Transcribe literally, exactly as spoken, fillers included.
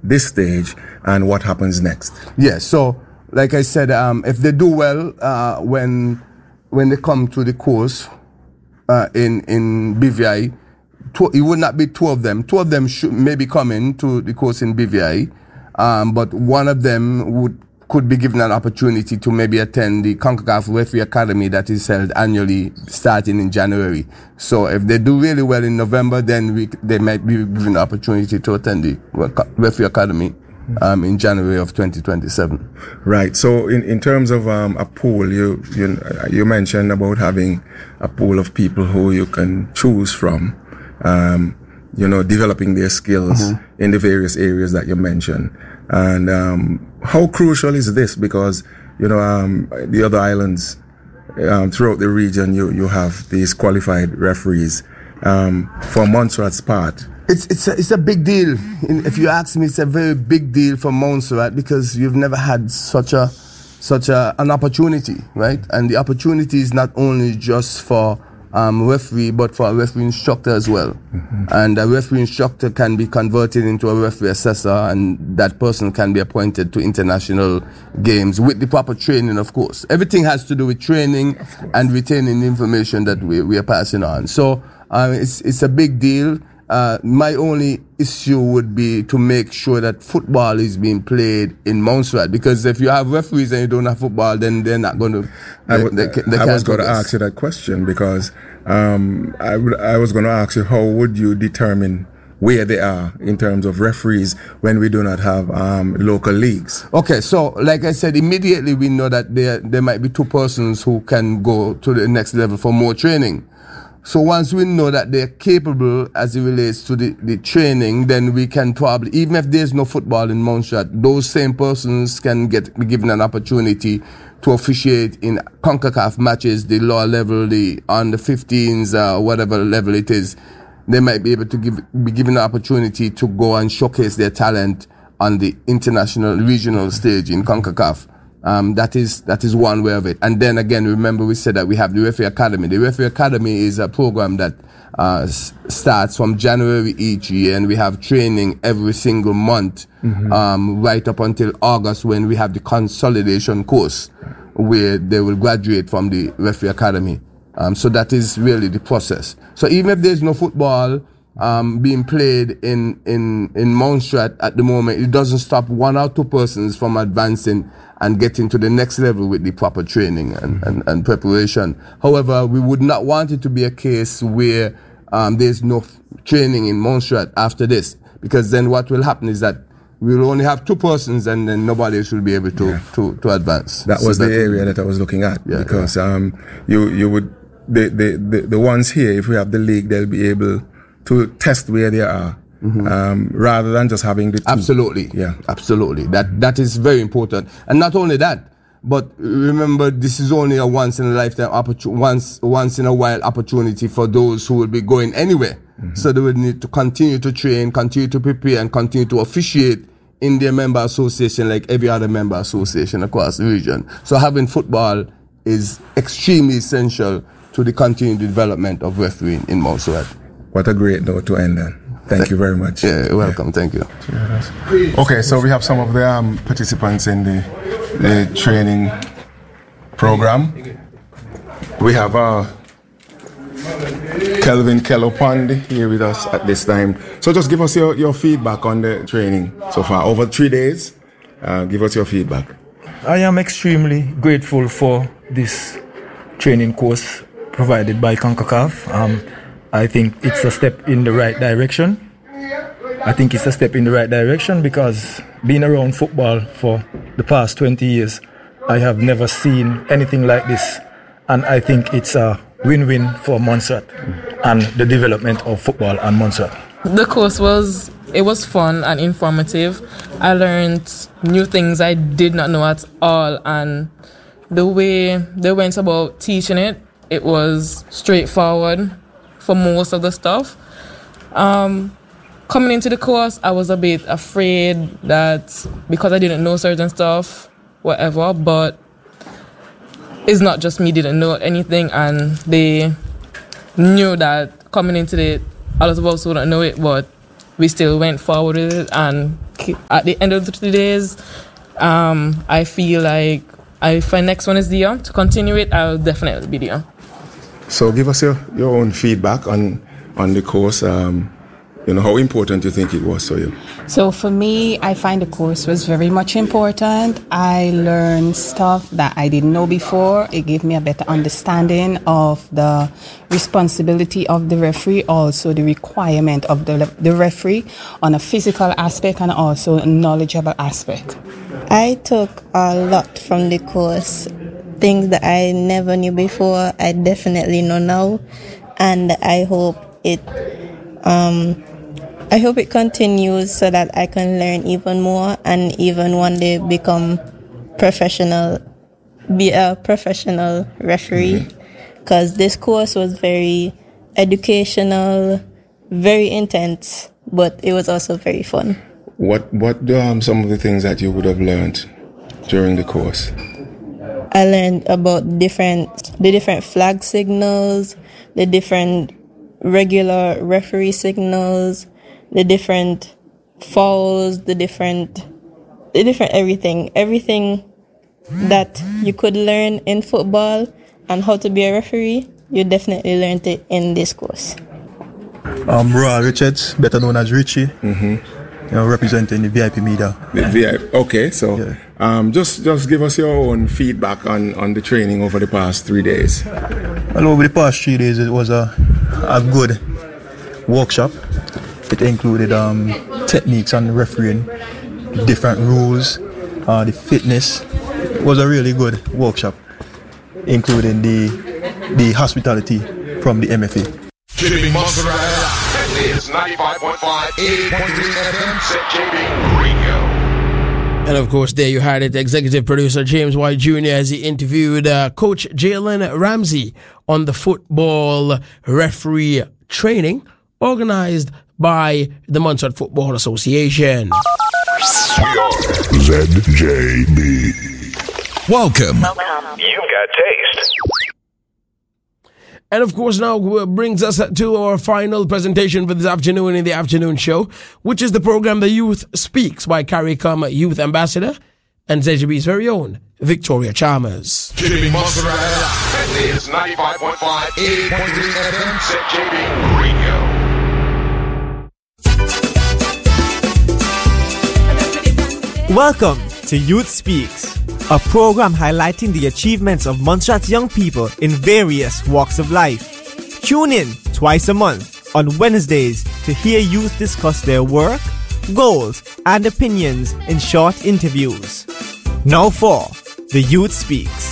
this stage and what happens next? Yeah, so like I said, um, if they do well uh, when when they come to the course uh, in in B V I, two, it would not be two of them. Two of them should maybe come in to the course in B V I, um, but one of them would could be given an opportunity to maybe attend the CONCACAF Referee Academy that is held annually starting in January. So if they do really well in November, then we, they might be given the opportunity to attend the Referee Academy um, in January of twenty twenty-seven. Right. So in, in terms of um, a pool, you, you you mentioned about having a pool of people who you can choose from, um, you know, developing their skills mm-hmm. in the various areas that you mentioned. And um, how crucial is this? Because, you know, um, the other islands um, throughout the region, you, you have these qualified referees. Um, for Montserrat's part, It's it's a, it's a big deal. If you ask me, it's a very big deal for Montserrat because you've never had such a such a, an opportunity, right? And the opportunity is not only just for um, referee, but for a referee instructor as well. Mm-hmm. And a referee instructor can be converted into a referee assessor, and that person can be appointed to international games with the proper training, of course. Everything has to do with training and retaining the information that we, we are passing on. So um, it's it's a big deal. Uh, my only issue would be to make sure that football is being played in Montserrat, because if you have referees and you don't have football, then they're not going to. I, w- they, they I was going to ask you that question because um, I, w- I was going to ask you, how would you determine where they are in terms of referees when we do not have um, local leagues? Okay, so like I said, immediately we know that there there might be two persons who can go to the next level for more training. So once we know that they're capable as it relates to the, the training, then we can probably, even if there's no football in Montserrat, those same persons can get be given an opportunity to officiate in CONCACAF matches, the lower level, the under fifteens, uh, whatever level it is. They might be able to give, be given an opportunity to go and showcase their talent on the international, regional stage in CONCACAF. Um, that is that is one way of it. And then again, remember we said that we have the Referee Academy. The Referee Academy is a program that uh, s- starts from January each year, and we have training every single month, mm-hmm. um, right up until August, when we have the consolidation course, where they will graduate from the Referee Academy. Um, so that is really the process. So even if there's no football um, being played in, in, in Montserrat at the moment, it doesn't stop one or two persons from advancing and getting to the next level with the proper training and, and, and preparation. However, we would not want it to be a case where um, there's no f- training in Montserrat after this, because then what will happen is that we'll only have two persons and then nobody else will be able to, yeah. to, to advance. That was so the that area that I was looking at, yeah, because yeah. Um, you you would the, the, the, the ones here, if we have the league, they'll be able to test where they are. Mm-hmm. Um, rather than just having the two. Absolutely. Yeah. Absolutely. That, that is very important. And not only that, but remember, this is only a once in a lifetime opportunity, once, once in a while opportunity for those who will be going anywhere. Mm-hmm. So they will need to continue to train, continue to prepare, and continue to officiate in their member association like every other member association across the region. So having football is extremely essential to the continued development of refereeing in Montserrat. What a great note to end on. Thank you very much. Yeah, you're welcome. Yeah. Thank you. Okay, so we have some of the um, participants in the, the training program. We have uh, Kelvin Kelopandi here with us at this time. So just give us your, your feedback on the training so far. Over three days, uh, give us your feedback. I am extremely grateful for this training course provided by CONCACAF. Um, I think it's a step in the right direction. I think it's a step in the right direction because being around football for the past twenty years, I have never seen anything like this. And I think it's a win-win for Montserrat and the development of football and Montserrat. The course was, it was fun and informative. I learned new things I did not know at all. And the way they went about teaching it, it was straightforward for most of the stuff. Um, coming into the course, I was a bit afraid that because I didn't know certain stuff, whatever, but it's not just me didn't know anything, and they knew that coming into it, a lot of us wouldn't know it, but we still went forward with it and at the end of the three days, um, I feel like I, if my next one is there, to continue it, I'll definitely be there. So give us your, your own feedback on, on the course. Um, you know, how important you think it was for you? So for me, I find the course was very much important. I learned stuff that I didn't know before. It gave me a better understanding of the responsibility of the referee, also the requirement of the, the referee on a physical aspect and also a knowledgeable aspect. I took a lot from the course. Things that I never knew before, I definitely know now. And I hope it... Um, I hope it continues so that I can learn even more and even one day become professional, be a professional referee. Because mm-hmm. this course was very educational, very intense, but it was also very fun. What what um some of the things that you would have learned during the course? I learned about different the different flag signals, the different regular referee signals, the different fouls, the different, the different everything, everything that you could learn in football and how to be a referee, you definitely learned it in this course. I'm Roy Richards, better known as Richie, mm-hmm. you know, representing the V I P media. The V I P, okay, so yeah. um, just just give us your own feedback on, on the training over the past three days. Well, over the past three days, it was a a good workshop. It included um, techniques on refereeing, different rules, uh, the fitness. It was a really good workshop, including the the hospitality from the M F A. Jimmy Mozzarella. This is ninety-five point five, eighty point three F M, Set J B Radio. And of course, there you had it, executive producer James White Junior as he interviewed uh, Coach Jalen Ramsey on the football referee training organized by the Montserrat Football Association. We are Z J B. Welcome. Welcome. You've got taste. And of course, now brings us to our final presentation for this afternoon in the afternoon show, which is the program The Youth Speaks by CARICOM Youth Ambassador and Z J B's very own Victoria Chalmers. Jimmy Mozzarella. This is ninety-five point five, eighty point three F M, Set J B Radio. Welcome to Youth Speaks, a program highlighting the achievements of Montserrat's young people in various walks of life. Tune in twice a month on Wednesdays to hear youth discuss their work, goals, and opinions in short interviews. Now for The Youth Speaks.